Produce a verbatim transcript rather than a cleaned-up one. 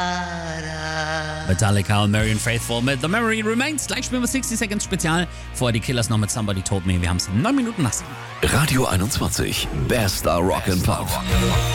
Metallica und Marian Faithfull mit The Memory Remains. Gleich spielen wir sixty Seconds Spezial. Vorher die Killers noch mit Somebody Told Me. Wir haben es neun Minuten nach sieben. Radio einundzwanzig. Bester Rock and Pop.